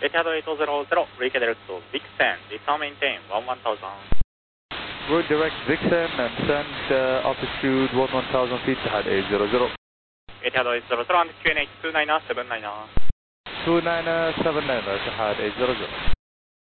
Etihad 800, redirect to Vixen, return maintain 11,000. Road direct Vixen and send altitude 11,000 feet to Etihad 800. Etihad 800 and QNH 2979. 2979 Etihad 800.